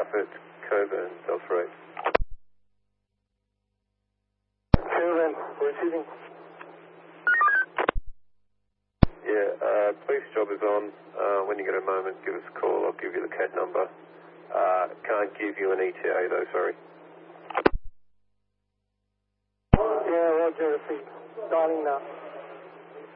Alpha Coburn, Delta 8. Coburn, receiving. Yeah, police job is on. When you get a moment, give us a call. I'll give you the CAD number. Can't give you an ETA though, sorry. Yeah, Roger, dialing now.